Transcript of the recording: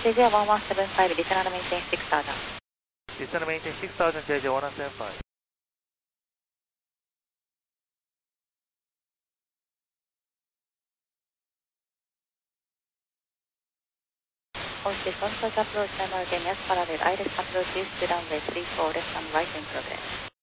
JJ1175, descend and maintain 6000. Descend and maintain 6000, JJ1175. Ocean approach, runway again, yes, parallel, ILS approach, east to runway 34, left and right in progress.